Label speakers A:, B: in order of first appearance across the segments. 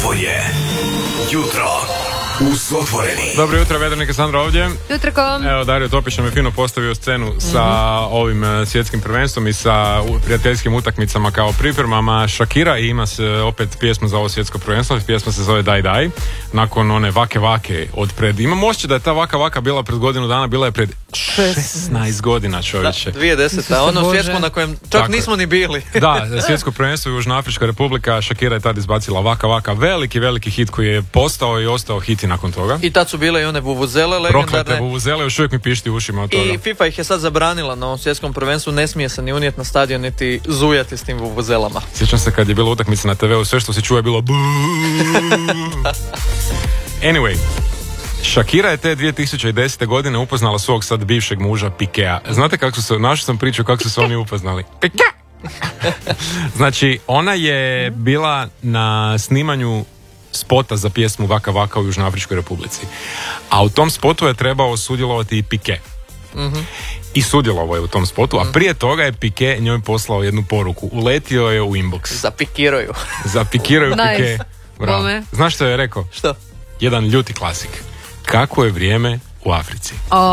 A: Ovo je Jutro uz Otvoreni.
B: Dobro jutro, Vedrnik i Sandra ovdje.
C: Jutro ko?
B: Evo, Dario Topić nam je fino postavio scenu sa ovim svjetskim prvenstvom i sa prijateljskim utakmicama kao pripremama. Shakira i ima se opet pjesmu za ovo svjetsko prvenstvo. Pjesma se zove Daj Daj. Nakon one Vake Vake od pred... Imam osjećaj da je ta Vaka Vaka bila pred godinu dana, bila je pred 16 godina, čovječe.
D: Da, 2010. Ono svjetsko na kojem čak tako nismo ni bili.
B: Da, svjetsko prvenstvo Južnoafrička republika. Shakira je tad izbacila Vaka Vaka. Veliki hit koji je postao i ostao hit i nakon toga.
D: I tad su bile i one vuvuzele legendarne.
B: Proklete vuvuzele, još uvijek mi pišti ušima od toga.
D: I FIFA ih je sad zabranila na ovom svjetskom prvenstvu, ne smije se ni unijeti na stadion niti zujati s tim vuvuzelama.
B: Sjećam se kad je bila utakmica na TV-u, sve što se čuje je bilo Anyway, Shakira je te 2010. godine upoznala svog sad bivšeg muža Pikea. Znate kako su se, našao sam priču kako su se oni upoznali. Znači, ona je bila na snimanju spota za pjesmu Vaka Vaka u Južnoafričkoj republici. A u tom spotu je trebao sudjelovati i Pike. I sudjelovao je u tom spotu, a prije toga je Pike njoj poslao jednu poruku. Uletio je u inbox.
D: Zapikiraju.
B: Zapikiraju Pike.
C: Nice.
B: Bravo. Znaš što je rekao?
D: Što?
B: Jedan ljuti klasik. Kako je vrijeme u Africi?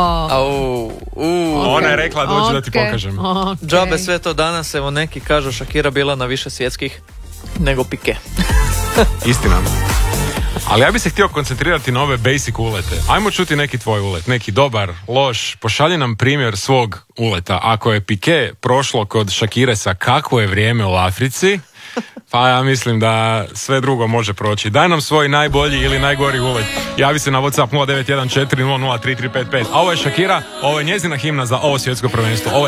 B: Ona je rekla dođi da ti pokažem.
D: Džabe sve to danas, evo neki kažu Shakira bila na više svjetskih nego Pike.
B: Istina. Ali ja bih se htio koncentrirati na ove basic ulete. Ajmo čuti neki tvoj ulet, neki dobar, loš. Pošalji nam primjer svog uleta. Ako je Pike prošlo kod Shakire sa kakvo je vrijeme u Africi, pa ja mislim da sve drugo može proći. Daj nam svoj najbolji ili najgori ulet. Javi se na WhatsApp 091400033555. A ovo je Shakira, ovo je njezina himna za ovo svjetsko prvenstvo. Ovo